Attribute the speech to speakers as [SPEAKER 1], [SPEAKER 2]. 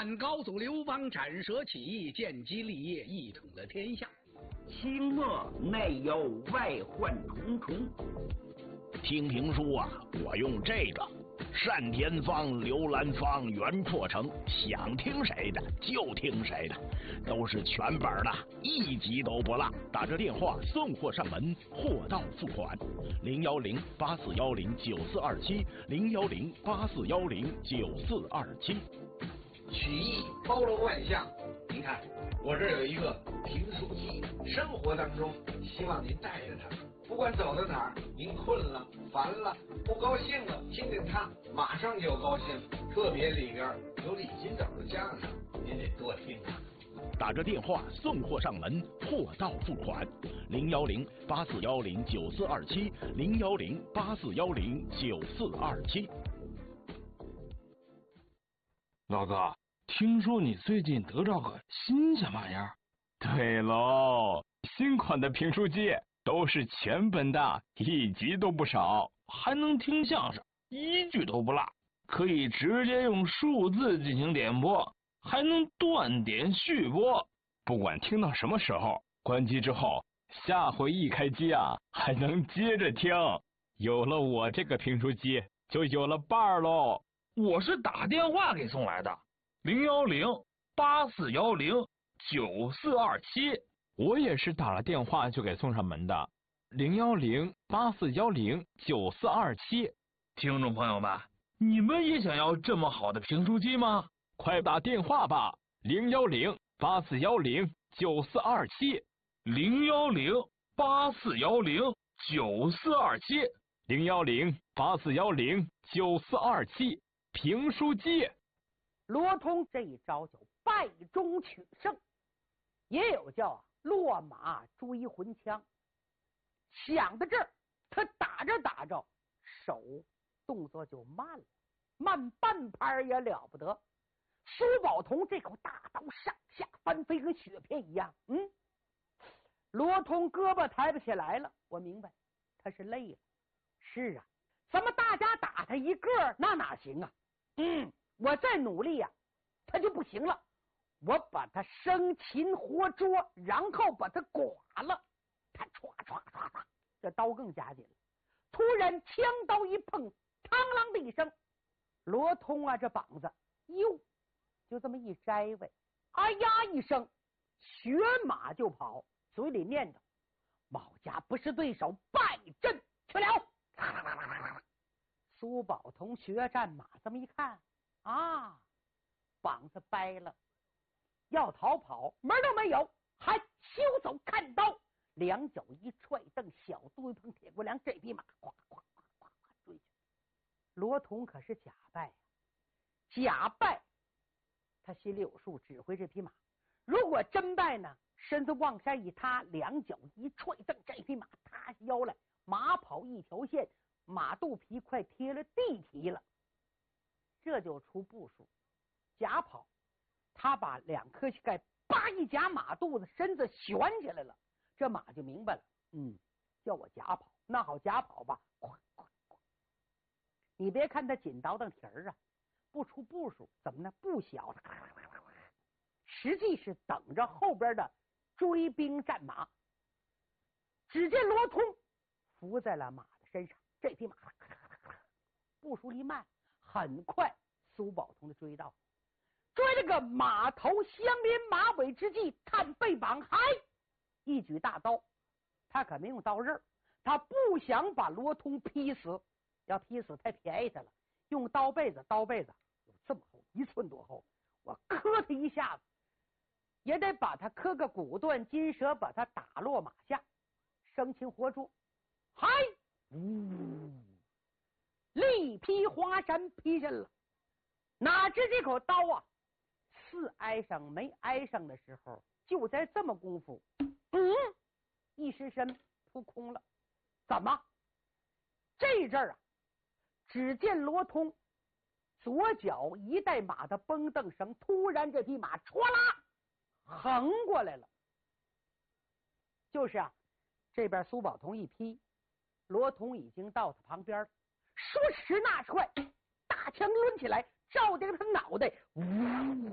[SPEAKER 1] 汉高祖刘邦斩蛇起义，建基立业，一统了天下。
[SPEAKER 2] 清末内忧外患重重。
[SPEAKER 3] 听评书啊，我用这个单田芳、刘兰芳、袁阔成，想听谁的就听谁的，都是全本的，一集都不落。打这电话送货上门，货到付款。010-8410-9427，010-8410-9427。
[SPEAKER 4] 曲艺包罗万象，您看我这有一个评书机，生活当中希望您带着它，不管走到哪儿，您困了、烦了、不高兴了，听听它，马上就高兴。特别里边有李金斗的相声，您得多听啊。
[SPEAKER 3] 打着电话送货上门，货到付款。010-8410-9427，010-8410-9427。
[SPEAKER 5] 老哥，听说你最近得着个新鲜玩意儿？对喽，新款的评书机都是全本的，一集都不少，还能听相声，一句都不落，可以直接用数字进行点播，还能断点续播，不管听到什么时候，关机之后，下回一开机啊，还能接着听。有了我这个评书机，就有了伴儿喽。我是打电话给送来的，010-8410-9427。我也是打了电话就给送上门的，010-8410-9427。听众朋友们，你们也想要这么好的评书机吗？快打电话吧，010-8410-9427，010-8410-9427，评书机。
[SPEAKER 6] 罗通这一招叫败中取胜，也有叫落马追魂枪。想到这儿，他打着打着，手动作就慢了，慢半拍也了不得。苏宝同这口大刀上下翻飞，跟雪片一样。罗通胳膊抬不起来了，我明白他是累了。是啊，咱们大家打他一个那哪行啊？我再努力呀，他就不行了。我把他生擒活捉，然后把他剐了，他唰唰唰唰，这刀更加紧了。突然枪刀一碰，苍啷的一声，罗通啊这膀子哟就这么一摘位，哎呀一声，血马就跑，嘴里念叨：毛家不是对手，败阵去了。苏宝同血战马这么一看啊，膀子掰了，要逃跑门都没有，还休走看刀，两脚一踹蹬，小肚一碰铁骨梁，这匹马咵咵咵咵追去。罗通可是假败假败，他心里有数，指挥这匹马。如果真败呢，身子往下一塌，两脚一踹蹬，这匹马塌下腰来，马跑一条线，马肚皮快贴了地蹄了。这就出步数，假跑，他把两颗膝盖叭一夹马肚子，身子悬起来了，这马就明白了，叫我假跑，那好假跑吧，咵咵咵。你别看他紧倒腾蹄儿啊，不出步数，怎么呢？不小，实际是等着后边的追兵战马。只见罗通伏在了马的身上，这匹马步数一慢，很快苏宝同的追到，追了个马头相连马尾之际，探背膀，还一举大刀。他可没用刀刃，他不想把罗通劈死，要劈死太便宜他了，用刀背子，刀背子有这么厚，1寸多厚，我磕他一下子也得把他磕个骨断筋折，把他打落马下，生擒活捉。嗨，力劈华山劈身了。哪知这口刀啊，似挨上没挨上的时候，就在这么功夫，一失身扑空了。怎么？这阵儿啊，只见罗通左脚一带马的绷蹬绳，突然这匹马唰啦横过来了。就是啊，这边苏宝同一劈，罗通已经到他旁边了，说时那快，大枪抡起来，照定他脑袋，呜